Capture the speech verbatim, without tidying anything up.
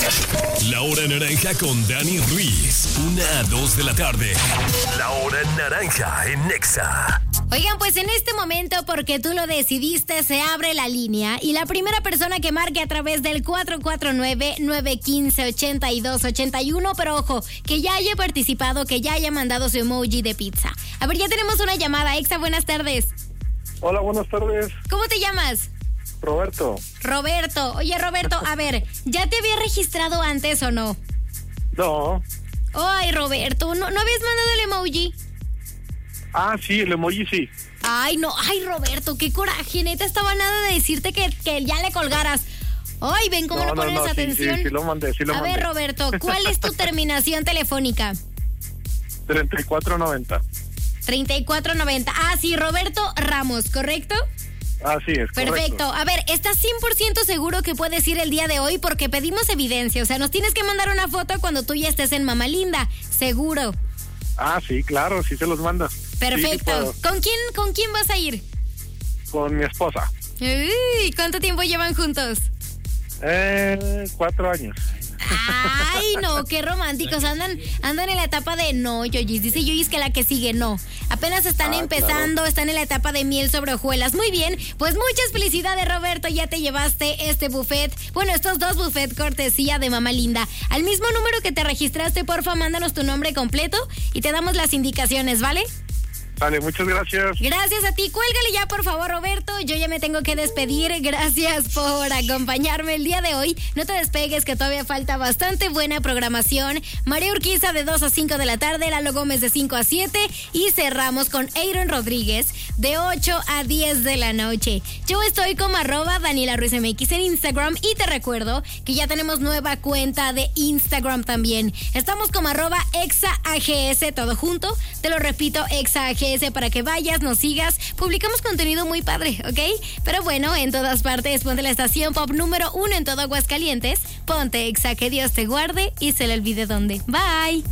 La hora naranja con Dani Ruiz. Una a dos de la tarde. La hora naranja en Nexa. Oigan, pues en este momento, porque tú lo decidiste, se abre la línea y la primera persona que marque a través del cuatro cuatro nueve, nueve uno cinco, ocho dos ocho uno, pero ojo, que ya haya participado, que ya haya mandado su emoji de pizza. A ver, ya tenemos una llamada. Exa, buenas tardes. Hola, buenas tardes. ¿Cómo te llamas? Roberto. Roberto. Oye, Roberto, a ver, ¿ya te había registrado antes o no? No. Ay, Roberto, ¿no, ¿no habías mandado el emoji? Ah, sí, el emoji sí. Ay, no, ay, Roberto, qué coraje, neta, estaba nada de decirte que, que ya le colgaras. Ay, ven cómo no, no pones no, no, atención. Sí, sí, sí lo mandé, sí lo A mandé. ver, Roberto, ¿cuál es tu terminación telefónica? treinta y cuatro noventa. treinta y cuatro noventa. Ah, sí, Roberto Ramos, ¿correcto? Así es, Perfecto. correcto. A ver, ¿estás cien por ciento seguro que puedes ir el día de hoy? Porque pedimos evidencia, o sea, nos tienes que mandar una foto cuando tú ya estés en Mama Linda, seguro. Ah, sí, claro, sí se los manda. Perfecto. Sí, sí ¿Con quién, con quién vas a ir? Con mi esposa. Uy, ¿cuánto tiempo llevan juntos? Eh, cuatro años. Ay, no, qué románticos. Andan, andan en la etapa de no, Yoyis. Dice Yoyis que la que sigue no. Apenas están ah, empezando, claro. Están en la etapa de miel sobre hojuelas. Muy bien, pues muchas felicidades, Roberto. Ya te llevaste este buffet. Bueno, estos dos buffet cortesía de Mama Linda. Al mismo número que te registraste, porfa, mándanos tu nombre completo y te damos las indicaciones, ¿vale? Vale, muchas gracias. Gracias a ti. Cuélgale ya, por favor, Roberto. Yo ya me tengo que despedir. Gracias por acompañarme el día de hoy. No te despegues, que todavía falta bastante buena programación. María Urquiza de dos a cinco de la tarde, Lalo Gómez de cinco a siete y cerramos con Aaron Rodríguez de ocho a diez de la noche. Yo estoy como arroba Daniela Ruiz M X en Instagram y te recuerdo que ya tenemos nueva cuenta de Instagram también. Estamos como arroba ExaAGS, todo junto. Te lo repito, ExaAGS, para que vayas, nos sigas. Publicamos contenido muy padre, ¿ok? Pero bueno, en todas partes, ponte la estación pop número uno en todo Aguascalientes. Ponte Exa, que Dios te guarde y se le olvide dónde. Bye.